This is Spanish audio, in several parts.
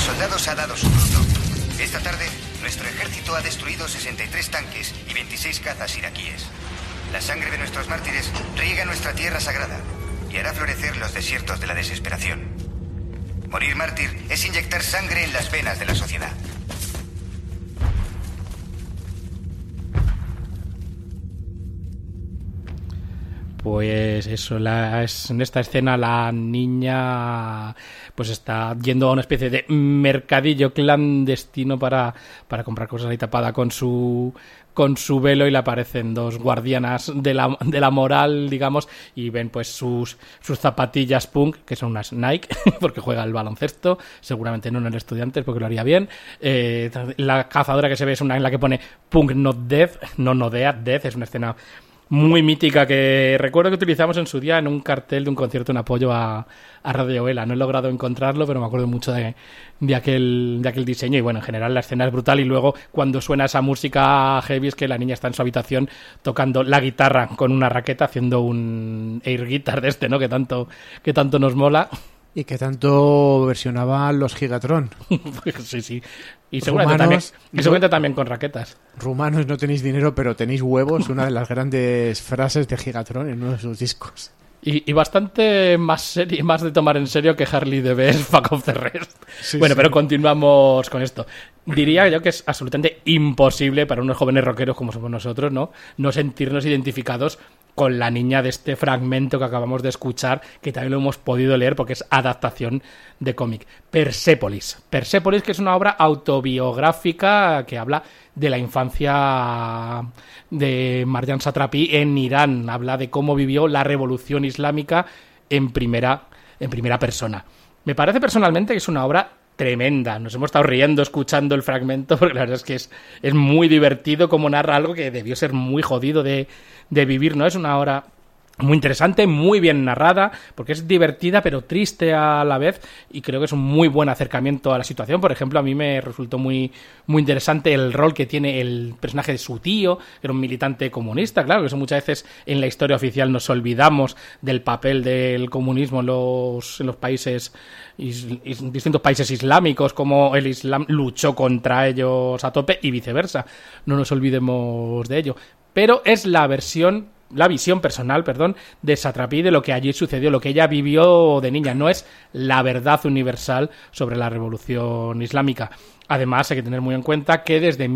soldados ha dado su fruto. Esta tarde, nuestro ejército ha destruido 63 tanques y 26 cazas iraquíes. La sangre de nuestros mártires riega nuestra tierra sagrada y hará florecer los desiertos de la desesperación. Morir mártir es inyectar sangre en las venas de la sociedad. Pues eso, en esta escena la niña pues está yendo a una especie de mercadillo clandestino para comprar cosas ahí tapada con su velo, y le aparecen dos guardianas de la moral, digamos, y ven pues sus zapatillas punk, que son unas Nike, porque juega al baloncesto, seguramente no en el Estudiantes porque lo haría bien. La cazadora que se ve es una en la que pone Punk Not Death, no Death, es una escena muy mítica que recuerdo que utilizamos en su día en un cartel de un concierto en apoyo a Radio Vela. No he logrado encontrarlo, pero me acuerdo mucho de aquel diseño. Y bueno, en general la escena es brutal, y luego cuando suena esa música heavy es que la niña está en su habitación tocando la guitarra con una raqueta, haciendo un air guitar de este, ¿no? que tanto nos mola. Y que tanto versionaba los Gigatron. Sí. Y seguramente también con raquetas. Rumanos, no tenéis dinero, pero tenéis huevos. Una de las grandes frases de Gigatron en uno de sus discos. Y bastante más de tomar en serio que Harley the Best, Fuck of the Rest. Sí, bueno, sí. Pero continuamos con esto. Diría yo que es absolutamente imposible para unos jóvenes rockeros como somos nosotros, no sentirnos identificados con la niña de este fragmento que acabamos de escuchar, que también lo hemos podido leer porque es adaptación de cómic. Persépolis, que es una obra autobiográfica que habla de la infancia de Marjan Satrapi en Irán. Habla de cómo vivió la revolución islámica en primera persona. Me parece personalmente que es una obra tremenda. Nos hemos estado riendo escuchando el fragmento porque la verdad es que es muy divertido como narra algo que debió ser muy jodido de vivir, ¿no? Es una obra muy interesante, muy bien narrada, porque es divertida pero triste a la vez, y creo que es un muy buen acercamiento a la situación. Por ejemplo, a mí me resultó muy, muy interesante el rol que tiene el personaje de su tío, que era un militante comunista. Claro, que eso muchas veces en la historia oficial nos olvidamos del papel del comunismo en los países, distintos países islámicos, como el Islam luchó contra ellos a tope y viceversa. No nos olvidemos de ello. Pero es la visión personal, de Satrapi de lo que allí sucedió, lo que ella vivió de niña. No es la verdad universal sobre la revolución islámica. Además, hay que tener muy en cuenta que desde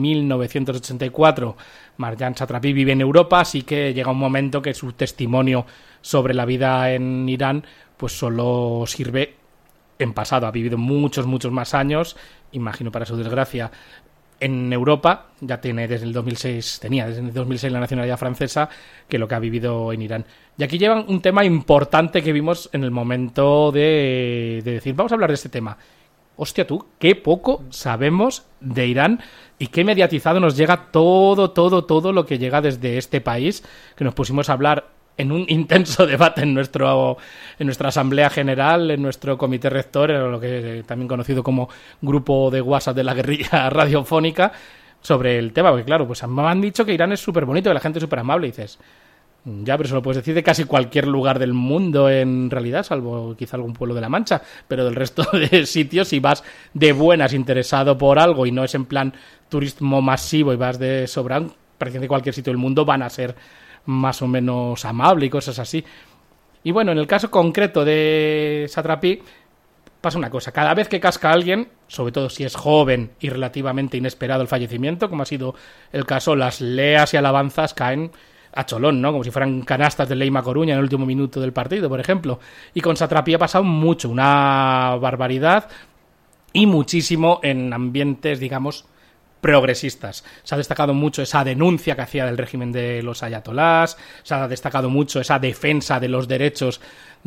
1984 Marjan Satrapi vive en Europa, así que llega un momento que su testimonio sobre la vida en Irán pues solo sirve en pasado. Ha vivido muchos más años, imagino para su desgracia, en Europa. Ya tenía desde el 2006 la nacionalidad francesa, que lo que ha vivido en Irán. Y aquí llevan un tema importante que vimos en el momento de decir, vamos a hablar de este tema. Hostia tú, qué poco sabemos de Irán y qué mediatizado nos llega todo lo que llega desde este país, que nos pusimos a hablar en un intenso debate en nuestra asamblea general, en nuestro comité rector, en lo que también conocido como grupo de WhatsApp de la guerrilla radiofónica, sobre el tema. Porque claro, pues me han dicho que Irán es súper bonito, que la gente es súper amable, y dices, ya, pero eso lo puedes decir de casi cualquier lugar del mundo en realidad, salvo quizá algún pueblo de la Mancha, pero del resto de sitios, si vas de buenas interesado por algo y no es en plan turismo masivo y vas de sobrán, prácticamente cualquier sitio del mundo van a ser más o menos amable y cosas así. Y bueno, en el caso concreto de Satrapi pasa una cosa: cada vez que casca a alguien, sobre todo si es joven y relativamente inesperado el fallecimiento, como ha sido el caso, las leas y alabanzas caen a cholón, ¿no? Como si fueran canastas de Leima Coruña en el último minuto del partido, por ejemplo. Y con Satrapi ha pasado mucho, una barbaridad, y muchísimo en ambientes, digamos, progresistas. Se ha destacado mucho esa denuncia que hacía del régimen de los ayatolás, se ha destacado mucho esa defensa de los derechos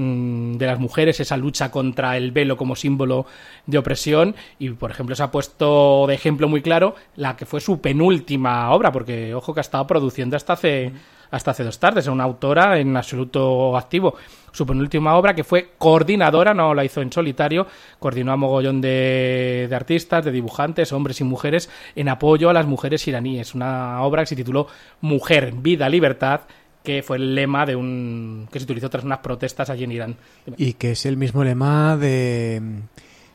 de las mujeres, esa lucha contra el velo como símbolo de opresión, y por ejemplo se ha puesto de ejemplo muy claro la que fue su penúltima obra, porque ojo que ha estado produciendo hasta hace 2 tardes, es una autora en absoluto activo. Su penúltima obra, que fue coordinadora, no la hizo en solitario, coordinó a mogollón de artistas, de dibujantes, hombres y mujeres, en apoyo a las mujeres iraníes. Una obra que se tituló Mujer, Vida, Libertad, que fue el lema que se utilizó tras unas protestas allí en Irán. Y que es el mismo lema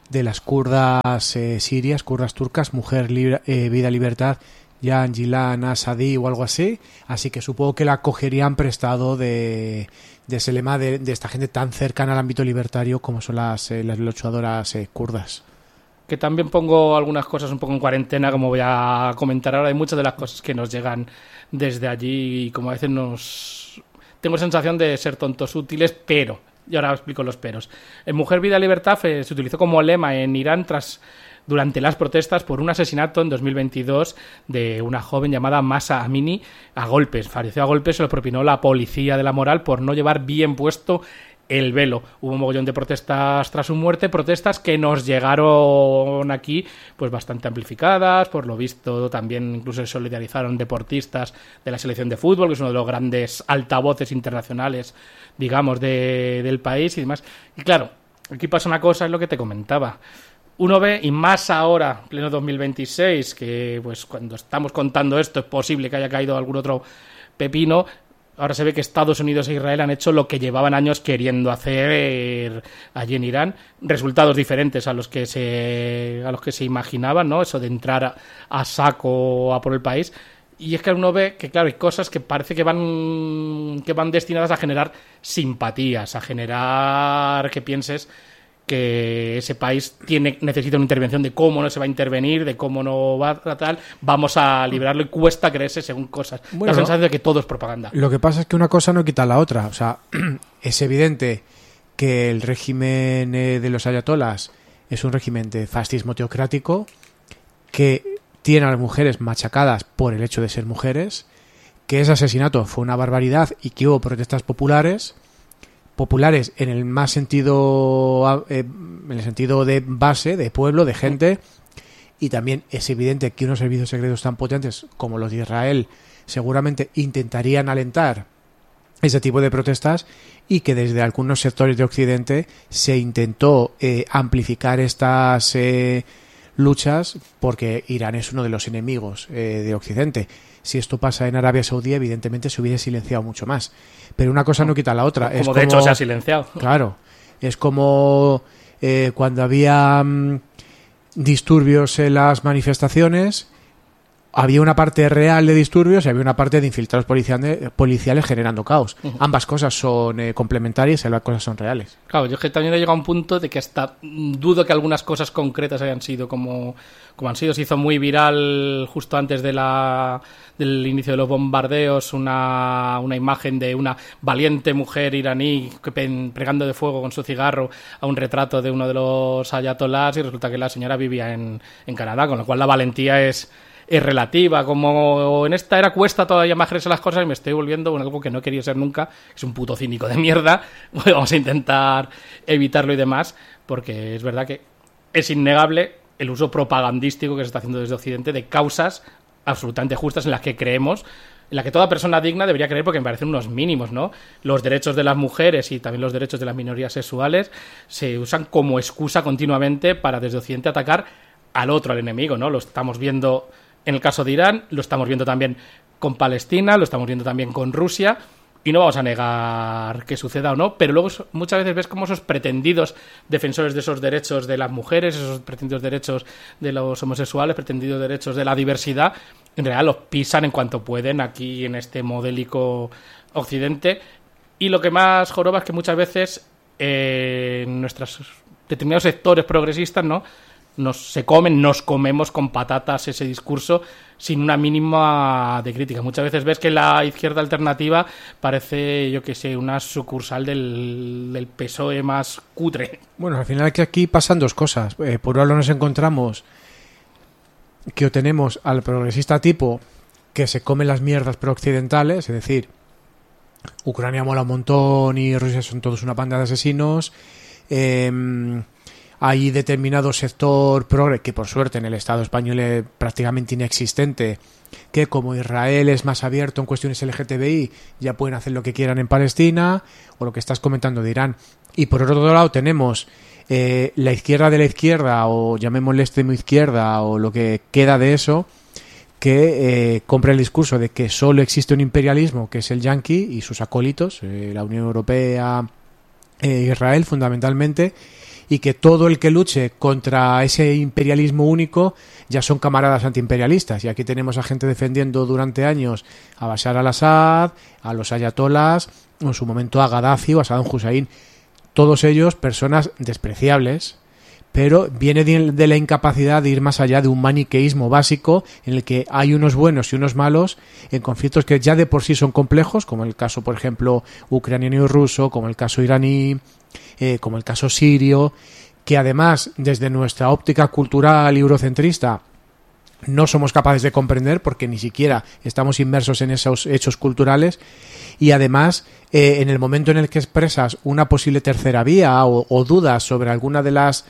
de las kurdas sirias, kurdas turcas, Mujer, Vida, Libertad, Jan, Gilan, Asadi o algo así. Así que supongo que la cogerían prestado de ese lema de esta gente tan cercana al ámbito libertario como son las luchadoras kurdas. Que también pongo algunas cosas un poco en cuarentena, como voy a comentar ahora. Hay muchas de las cosas que nos llegan desde allí y como a veces tengo sensación de ser tontos útiles, pero... Y ahora explico los peros. En Mujer, Vida, Libertad se utilizó como lema en Irán durante las protestas por un asesinato en 2022 de una joven llamada Mahsa Amini a golpes. Falleció a golpes, se lo propinó la policía de la moral por no llevar bien puesto el velo. Hubo un mogollón de protestas tras su muerte, protestas que nos llegaron aquí pues bastante amplificadas, por lo visto también incluso se solidarizaron deportistas de la selección de fútbol, que es uno de los grandes altavoces internacionales, digamos, del país y demás. Y claro, aquí pasa una cosa, es lo que te comentaba. Uno ve, y más ahora, pleno 2026, que pues cuando estamos contando esto es posible que haya caído algún otro pepino. Ahora se ve que Estados Unidos e Israel han hecho lo que llevaban años queriendo hacer allí en Irán. Resultados diferentes a los que se imaginaban, ¿no? Eso de entrar a saco a por el país. Y es que uno ve que, claro, hay cosas que parece que van destinadas a generar simpatías, a generar que pienses que ese país necesita una intervención, de cómo no se va a intervenir, de cómo no va a tal, vamos a librarlo, y cuesta creerse según cosas. Bueno, la sensación de que todo es propaganda. Lo que pasa es que una cosa no quita la otra. O sea, es evidente que el régimen de los ayatolás es un régimen de fascismo teocrático que tiene a las mujeres machacadas por el hecho de ser mujeres, que ese asesinato fue una barbaridad y que hubo protestas populares en el más sentido, en el sentido de base, de pueblo, de gente, y también es evidente que unos servicios secretos tan potentes como los de Israel seguramente intentarían alentar ese tipo de protestas, y que desde algunos sectores de Occidente se intentó amplificar estas luchas, porque Irán es uno de los enemigos de Occidente. Si esto pasa en Arabia Saudí, evidentemente se hubiera silenciado mucho más. Pero una cosa no quita la otra. Como de hecho se ha silenciado. Claro. Es como cuando había disturbios en las manifestaciones, había una parte real de disturbios y había una parte de infiltrados policiales generando caos. Ambas cosas son complementarias y ambas cosas son reales. Claro, yo que también he llegado a un punto de que hasta dudo que algunas cosas concretas hayan sido como han sido. Se hizo muy viral justo antes del inicio de los bombardeos una imagen de una valiente mujer iraní pregando de fuego con su cigarro a un retrato de uno de los ayatolás, y resulta que la señora vivía en Canadá, con lo cual la valentía es relativa. Como en esta era cuesta todavía más creerse las cosas, y me estoy volviendo con algo que no he querido ser nunca, es un puto cínico de mierda. Vamos a intentar evitarlo y demás, porque es verdad que es innegable el uso propagandístico que se está haciendo desde Occidente de causas absolutamente justas en las que creemos, en la que toda persona digna debería creer, porque me parecen unos mínimos, ¿no? Los derechos de las mujeres y también los derechos de las minorías sexuales se usan como excusa continuamente para desde Occidente atacar al otro, al enemigo, ¿no? Lo estamos viendo en el caso de Irán, lo estamos viendo también con Palestina, lo estamos viendo también con Rusia, y no vamos a negar que suceda o no, pero luego muchas veces ves como esos pretendidos defensores de esos derechos de las mujeres, esos pretendidos derechos de los homosexuales, pretendidos derechos de la diversidad, en realidad los pisan en cuanto pueden aquí en este modélico Occidente. Y lo que más joroba es que muchas veces en nuestros determinados sectores progresistas, ¿no?, nos comemos con patatas ese discurso sin una mínima de crítica. Muchas veces ves que la izquierda alternativa parece, yo que sé, una sucursal del PSOE más cutre. Bueno, al final que aquí pasan dos cosas. Por un lado nos encontramos que tenemos al progresista tipo que se come las mierdas prooccidentales, es decir, Ucrania mola un montón y Rusia son todos una banda de asesinos. Hay determinado sector progre, que por suerte en el Estado español es prácticamente inexistente, que como Israel es más abierto en cuestiones LGTBI, ya pueden hacer lo que quieran en Palestina, o lo que estás comentando de Irán. Y por otro lado tenemos la izquierda de la izquierda, o llamémosle extremo izquierda, o lo que queda de eso, que compra el discurso de que solo existe un imperialismo, que es el yanqui y sus acólitos, la Unión Europea, Israel fundamentalmente, y que todo el que luche contra ese imperialismo único ya son camaradas antiimperialistas. Y aquí tenemos a gente defendiendo durante años a Bashar al-Assad, a los ayatolás, en su momento a Gaddafi o a Saddam Hussein. Todos ellos personas despreciables, pero viene de la incapacidad de ir más allá de un maniqueísmo básico en el que hay unos buenos y unos malos en conflictos que ya de por sí son complejos, como el caso, por ejemplo, ucraniano y ruso, como el caso iraní, como el caso sirio, que además, desde nuestra óptica cultural y eurocentrista, no somos capaces de comprender porque ni siquiera estamos inmersos en esos hechos culturales. Y además, en el momento en el que expresas una posible tercera vía o dudas sobre alguna de las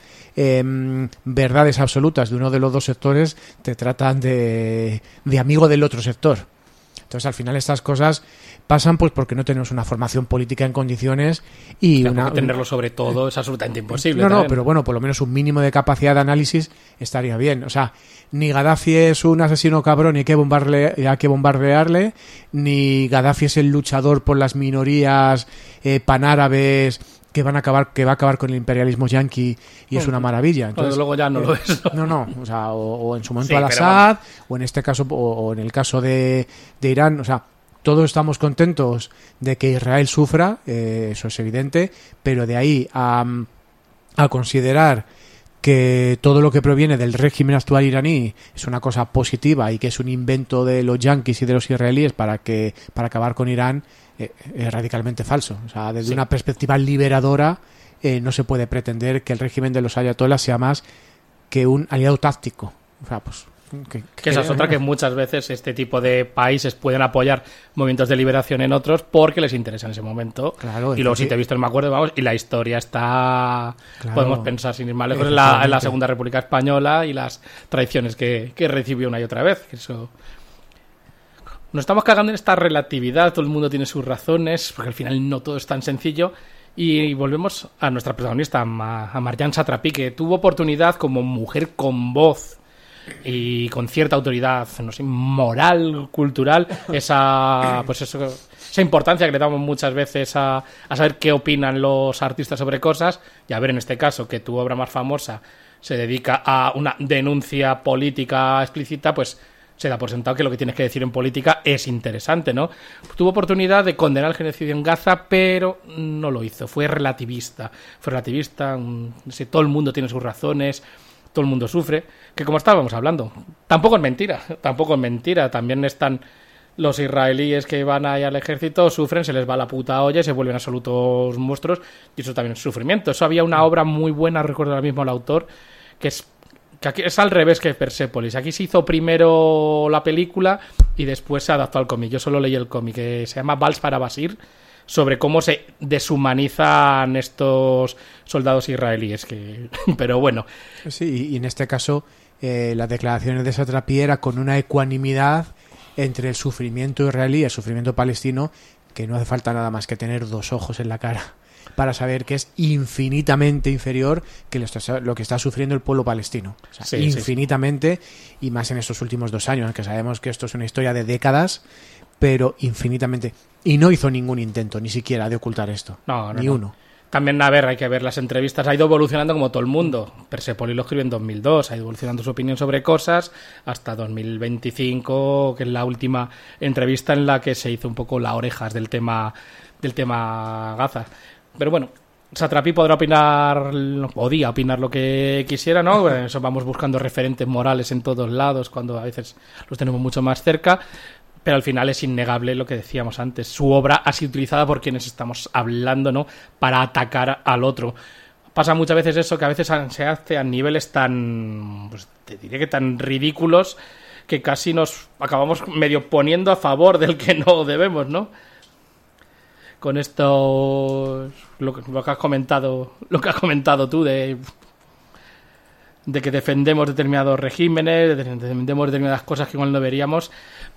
verdades absolutas de uno de los dos sectores, te tratan de amigo del otro sector. Entonces, al final, estas cosas pasan pues porque no tenemos una formación política en condiciones y tenerlo sobre todo es absolutamente imposible. No, pero bueno, por lo menos un mínimo de capacidad de análisis estaría bien. O sea, ni Gaddafi es un asesino cabrón y hay que bombardearle, ni Gaddafi es el luchador por las minorías panárabes que va a acabar con el imperialismo yanqui y es una maravilla. Entonces, luego ya no lo es. No, o sea, o en su momento al-Assad, o en este caso, o en el caso de Irán, o sea, todos estamos contentos de que Israel sufra, eso es evidente, pero de ahí a considerar que todo lo que proviene del régimen actual iraní es una cosa positiva y que es un invento de los yanquis y de los israelíes para acabar con Irán, es radicalmente falso. O sea, desde una perspectiva liberadora no se puede pretender que el régimen de los ayatolás sea más que un aliado táctico. O sea, pues que esa es otra, que muchas veces este tipo de países pueden apoyar movimientos de liberación en otros porque les interesa en ese momento. Claro, y luego, si te he visto, me acuerdo, vamos, y la historia está... Claro, podemos pensar sin ir más lejos en la Segunda República Española y las traiciones que recibió una y otra vez. Eso... Nos estamos cagando en esta relatividad, todo el mundo tiene sus razones, porque al final no todo es tan sencillo. Y volvemos a nuestra protagonista, a Marjane Satrapi, que tuvo oportunidad como mujer con voz y con cierta autoridad, no sé, moral, cultural, esa importancia que le damos muchas veces a saber qué opinan los artistas sobre cosas, y a ver, en este caso, que tu obra más famosa se dedica a una denuncia política explícita, pues se da por sentado que lo que tienes que decir en política es interesante, ¿no? Tuvo oportunidad de condenar el genocidio en Gaza, pero no lo hizo, fue relativista, todo el mundo tiene sus razones, todo el mundo sufre, que como estábamos hablando, tampoco es mentira, también están los israelíes que van ahí al ejército, sufren, se les va la puta olla y se vuelven absolutos monstruos, y eso también es sufrimiento. Eso había una obra muy buena, recuerdo ahora mismo el autor, que aquí es al revés que Persépolis. Aquí se hizo primero la película y después se adaptó al cómic. Yo solo leí el cómic, que se llama Vals para Basir, sobre cómo se deshumanizan estos soldados israelíes. Pero bueno. Sí, y en este caso las declaraciones de Satrapi era con una ecuanimidad entre el sufrimiento israelí y el sufrimiento palestino, que no hace falta nada más que tener dos ojos en la cara para saber que es infinitamente inferior que lo que está sufriendo el pueblo palestino. O sea, infinitamente, y más en estos últimos 2 años, que sabemos que esto es una historia de décadas, pero infinitamente. Y no hizo ningún intento, ni siquiera, de ocultar esto. Ni uno. También, hay que ver las entrevistas. Ha ido evolucionando como todo el mundo. Persépolis lo escribió en 2002. Ha ido evolucionando su opinión sobre cosas hasta 2025, que es la última entrevista en la que se hizo un poco las orejas del tema Gaza. Pero bueno, Satrapi podía opinar lo que quisiera, ¿no? Eso, vamos buscando referentes morales en todos lados, cuando a veces los tenemos mucho más cerca. Pero al final es innegable lo que decíamos antes. Su obra ha sido utilizada por quienes estamos hablando, ¿no? Para atacar al otro. Pasa muchas veces eso, que a veces se hace a niveles tan, pues te diré que tan ridículos, que casi nos acabamos medio poniendo a favor del que no debemos, ¿no? Con esto, lo que has comentado tú de que defendemos determinados regímenes, defendemos determinadas cosas que igual no deberíamos,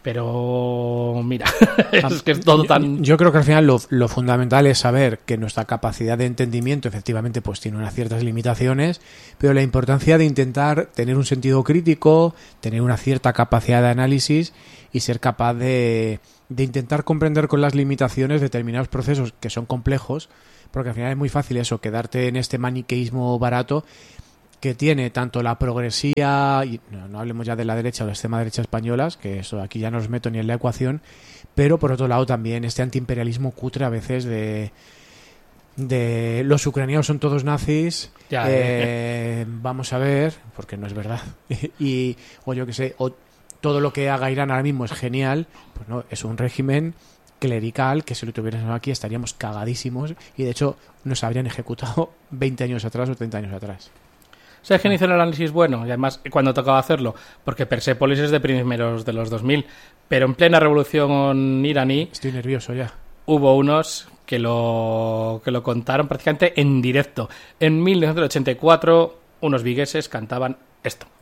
pero mira, es que es todo tan... Yo creo que al final lo fundamental es saber que nuestra capacidad de entendimiento efectivamente pues tiene unas ciertas limitaciones, pero la importancia de intentar tener un sentido crítico, tener una cierta capacidad de análisis y ser capaz de intentar comprender con las limitaciones determinados procesos que son complejos, porque al final es muy fácil eso, quedarte en este maniqueísmo barato que tiene tanto la progresía, y no hablemos ya de la derecha o la extrema derecha españolas, que eso aquí ya no los meto ni en la ecuación, pero por otro lado también este antiimperialismo cutre a veces de los ucranianos son todos nazis, vamos a ver, porque no es verdad, o yo que sé, o todo lo que haga Irán ahora mismo es genial, pues no, es un régimen clerical que si lo tuviéramos aquí estaríamos cagadísimos y de hecho nos habrían ejecutado 20 años atrás o 30 años atrás. ¿Sabes quién hizo el análisis bueno? Y además, cuando tocaba hacerlo, porque Persepolis es de primeros de los 2000, pero en plena revolución iraní... Estoy nervioso ya. Hubo unos que lo contaron prácticamente en directo. En 1984, unos vigueses cantaban esto.